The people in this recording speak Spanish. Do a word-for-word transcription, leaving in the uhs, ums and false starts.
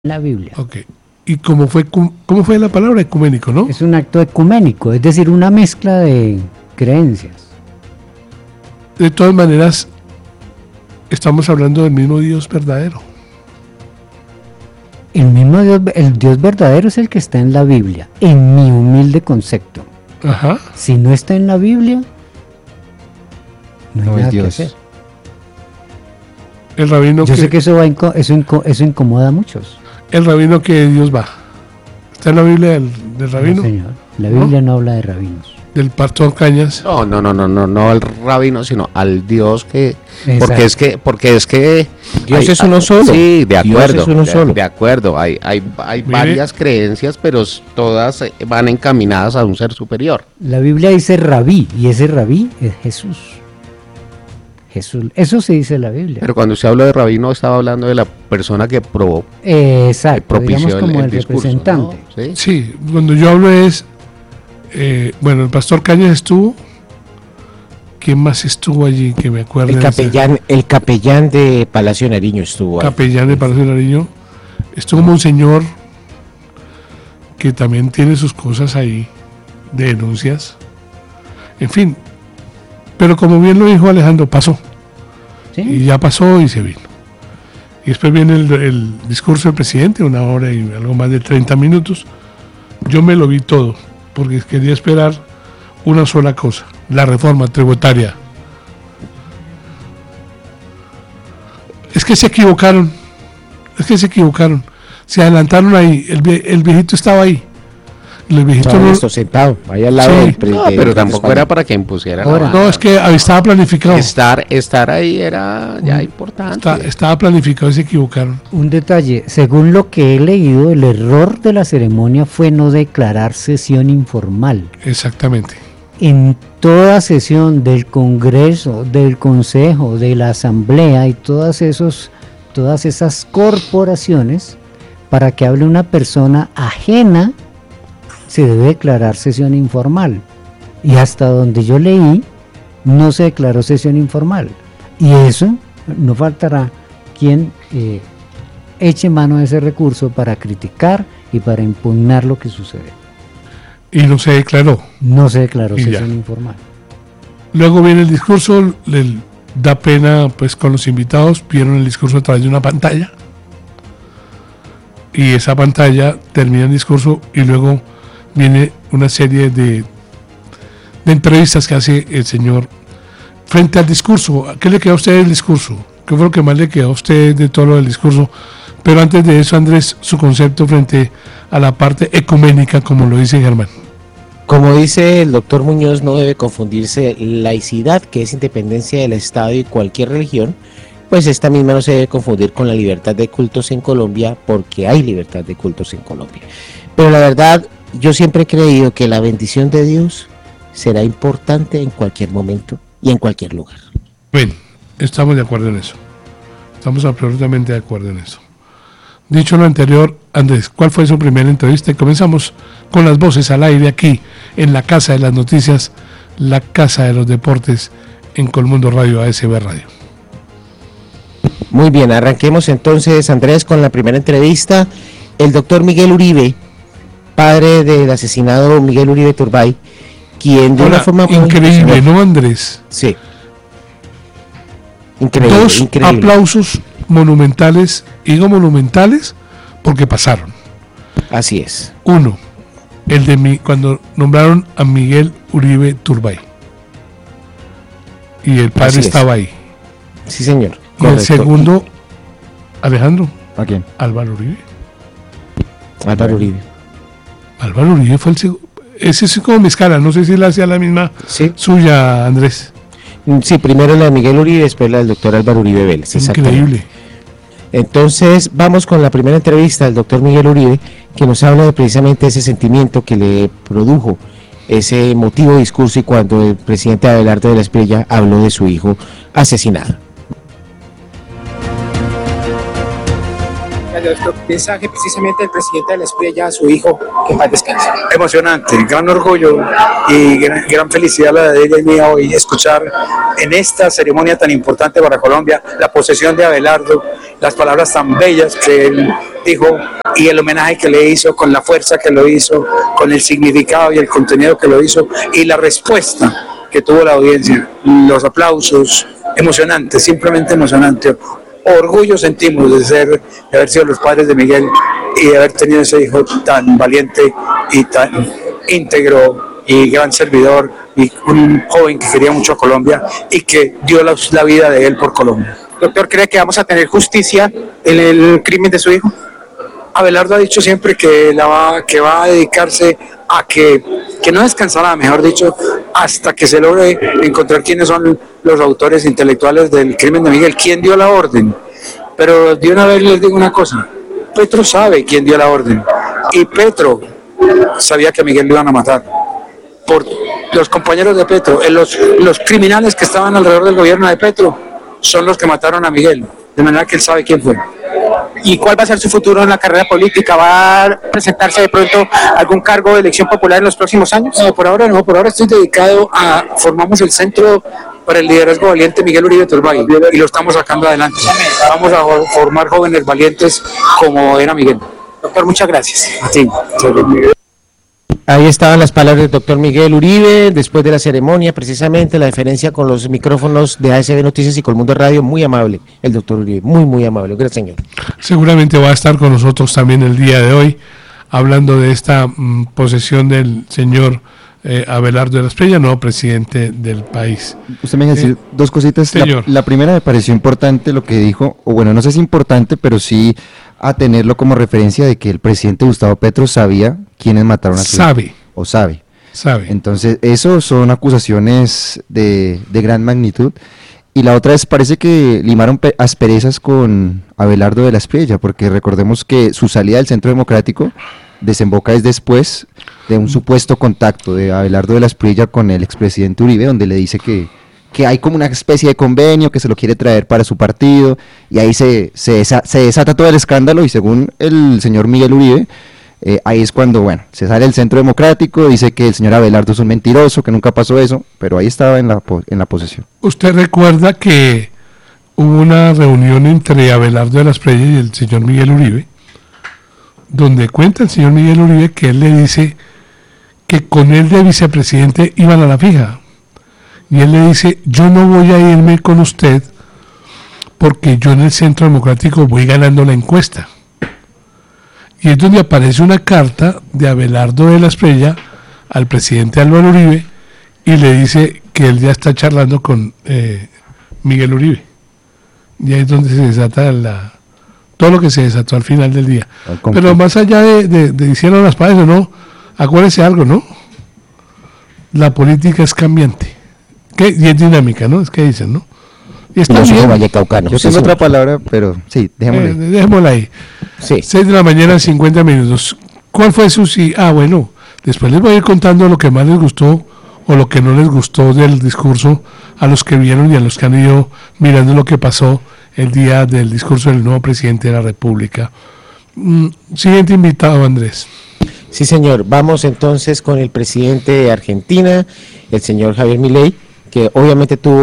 la Biblia. Ok. ¿Y cómo fue, cómo fue la palabra ecuménico, no? Es un acto ecuménico, es decir, una mezcla de creencias. De todas maneras, estamos hablando del mismo Dios verdadero. El mismo Dios, el Dios verdadero es el que está en la Biblia, en mi humilde concepto. Ajá. Si no está en la Biblia, no, no hay nada es Dios. que hacer. El rabino Yo que, sé que eso, va inco eso, inco eso incomoda a muchos. El rabino que Dios va. ¿Está en la Biblia del, del rabino? No, señor. La Biblia ¿no? no habla de rabinos. Del pastor Cañas. No, no, no, no, no, no al rabino, sino al Dios que, Exacto. porque es que, porque es que Dios hay, es uno hay, solo. Sí, de acuerdo. Dios es uno de, solo. de acuerdo. Hay, hay, hay Mire. varias creencias, pero todas van encaminadas a un ser superior. La Biblia dice rabí, y ese rabí es Jesús. Jesús, eso se dice en la Biblia. Pero cuando usted habla de rabino, estaba hablando de la persona que probó, Eh, exacto, propició digamos como el, el, el discurso, representante. ¿no? ¿Sí? Sí, cuando yo hablo es, eh, bueno, el pastor Cañas estuvo. ¿Quién más estuvo allí que me acuerdo? El capellán, el capellán de Palacio Nariño estuvo ahí. Capellán de Palacio de Nariño. Estuvo como un señor que también tiene sus cosas ahí, de denuncias. En fin, pero como bien lo dijo Alejandro, pasó. ¿Sí? Y ya pasó y se vino. Y después viene el, el discurso del presidente, una hora y algo más de treinta minutos. Yo me lo vi todo, porque quería esperar una sola cosa, la reforma tributaria. Es que se equivocaron, es que se equivocaron, se adelantaron ahí, el, vie- el viejito estaba ahí. El viejito Estaba no, esto sentado, ahí al lado Sí. del pre- No, del- pero del tampoco español. era para que impusiera Ahora. la no, es que estaba planificado, estar, estar ahí era ya Mm. importante. está- estaba planificado y se equivocaron. Un detalle, según lo que he leído, el error de la ceremonia fue no declarar sesión informal. Exactamente. En toda sesión del Congreso, del Consejo, de la Asamblea y todas, esos, todas esas corporaciones, para que hable una persona ajena, se debe declarar sesión informal. Y hasta donde yo leí, no se declaró sesión informal. Y eso, no faltará quien eh, eche mano a ese recurso para criticar y para impugnar lo que sucede. Y no se declaró. No se declaró Y ya. sesión informal. Luego viene el discurso, le da pena pues con los invitados, vieron el discurso a través de una pantalla y esa pantalla termina el discurso y luego viene una serie de, de entrevistas que hace el señor frente al discurso. ¿Qué le quedó a usted del discurso? ¿Qué fue lo que más le quedó a usted de todo lo del discurso? Pero antes de eso, Andrés, su concepto frente a la parte ecuménica, como lo dice Germán. Como dice el doctor Muñoz, no debe confundirse laicidad, que es independencia del Estado y cualquier religión, pues esta misma no se debe confundir con la libertad de cultos en Colombia, porque hay libertad de cultos en Colombia. Pero la verdad, yo siempre he creído que la bendición de Dios será importante en cualquier momento y en cualquier lugar. Bien, estamos de acuerdo en eso. Estamos absolutamente de acuerdo en eso. Dicho lo anterior, Andrés, ¿cuál fue su primera entrevista? Y comenzamos con las voces al aire aquí, en la Casa de las Noticias, la Casa de los Deportes, en Colmundo Radio, A S B Radio. Muy bien, arranquemos entonces, Andrés, con la primera entrevista. El doctor Miguel Uribe, padre del asesinado Miguel Uribe Turbay, quien de Ahora, una forma muy increíble, impresionante- ¿no, Andrés? Sí. Increíble, Dos increíble. aplausos monumentales, y digo monumentales porque pasaron. Así es. Uno, el de mi, cuando nombraron a Miguel Uribe Turbay. Y el padre Así es. estaba ahí. Sí, señor. Y el Correcto. segundo, Alejandro, ¿A quién? Álvaro Uribe. Álvaro Uribe. Álvaro Uribe fue el segundo. Ese es como mi escala, no sé si la hacía la misma Sí. suya, Andrés. Sí, primero la de Miguel Uribe, después la del doctor Álvaro Uribe Vélez. exactamente. Increíble. Entonces, vamos con la primera entrevista del doctor Miguel Uribe, que nos habla de precisamente ese sentimiento que le produjo ese emotivo discurso y cuando el presidente Abelardo de la Espriella habló de su hijo asesinado. nuestro mensaje precisamente del presidente de la Espriella a su hijo, que paz descanse. Emocionante, gran orgullo y gran, gran felicidad la de ella y mía hoy escuchar en esta ceremonia tan importante para Colombia la posesión de Abelardo, las palabras tan bellas que él dijo y el homenaje que le hizo, con la fuerza que lo hizo, con el significado y el contenido que lo hizo y la respuesta que tuvo la audiencia, los aplausos, emocionante, simplemente emocionante. Orgullo sentimos de ser, de haber sido los padres de Miguel y de haber tenido ese hijo tan valiente y tan íntegro y gran servidor y un joven que quería mucho a Colombia y que dio la, la vida de él por Colombia. Doctor, ¿cree que vamos a tener justicia en el crimen de su hijo? Abelardo ha dicho siempre que, la va, que va a dedicarse a que, que no descansará, mejor dicho, hasta que se logre encontrar quiénes son los autores intelectuales del crimen de Miguel, quién dio la orden. Pero de una vez les digo una cosa, Petro sabe quién dio la orden y Petro sabía que a Miguel lo iban a matar. Por los compañeros de Petro, los, los criminales que estaban alrededor del gobierno de Petro son los que mataron a Miguel, de manera que él sabe quién fue. ¿Y cuál va a ser su futuro en la carrera política? ¿Va a presentarse de pronto a algún cargo de elección popular en los próximos años? No, por ahora no, por ahora estoy dedicado a, formamos el Centro para el Liderazgo Valiente Miguel Uribe Turbay y lo estamos sacando adelante. Vamos a formar jóvenes valientes como era Miguel. Doctor, muchas gracias. A ti. Ahí estaban las palabras del doctor Miguel Uribe, después de la ceremonia, precisamente la diferencia con los micrófonos de A S B Noticias y Colmundo Radio, muy amable, el doctor Uribe, muy, muy amable, gracias señor. Seguramente va a estar con nosotros también el día de hoy, hablando de esta mm, posesión del señor eh, Abelardo de la Espriella, nuevo presidente del país. Usted me va a decir eh, dos cositas. La, la primera me pareció importante lo que dijo, o bueno, no sé si importante, pero sí a tenerlo como referencia de que el presidente Gustavo Petro sabía quiénes mataron a su hijo. Sabe. O sabe. Sabe. Entonces, eso son acusaciones de, de gran magnitud. Y la otra es, parece que limaron asperezas con Abelardo de la Espriella, porque recordemos que su salida del Centro Democrático desemboca es después de un supuesto contacto de Abelardo de la Espriella con el expresidente Uribe, donde le dice que, que hay como una especie de convenio, que se lo quiere traer para su partido, y ahí se, se, desa, se desata todo el escándalo, y según el señor Miguel Uribe, eh, ahí es cuando, bueno, se sale el Centro Democrático, dice que el señor Abelardo es un mentiroso, que nunca pasó eso, pero ahí estaba en la, en la posesión. ¿Usted recuerda que hubo una reunión entre Abelardo de la Espriella y el señor Miguel Uribe, donde cuenta el señor Miguel Uribe que él le dice que con él de vicepresidente iban a la fija? Y él le dice, yo no voy a irme con usted porque yo en el Centro Democrático voy ganando la encuesta. Y es donde aparece una carta de Abelardo de la Espriella al presidente Álvaro Uribe y le dice que él ya está charlando con eh, Miguel Uribe. Y ahí es donde se desata la, todo lo que se desató al final del día. Pero más allá de, de, de hicieron las paces o no, acuérdense algo, ¿no? La política es cambiante. ¿Qué? Y es dinámica, ¿no? Es que dicen, ¿no? Y está bien. Yo tengo otra palabra, pero sí, dejémosla ahí. Eh, dejémosla ahí. Sí. seis de la mañana, cincuenta minutos. ¿Cuál fue su sí? Ah, bueno, después les voy a ir contando lo que más les gustó o lo que no les gustó del discurso a los que vieron y a los que han ido mirando lo que pasó el día del discurso del nuevo presidente de la República. Mm, siguiente invitado, Andrés. Sí, señor. Vamos entonces con el presidente de Argentina, el señor Javier Milei, que obviamente tuvo